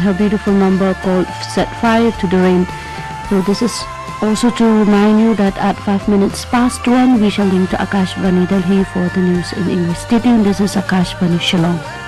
her beautiful number called Set Fire to the Rain. So this is also to remind you that at 5 minutes past 1 we shall link to Akashvani Delhi for the news in English. Stay tuned. This is Akashvani. Shalom.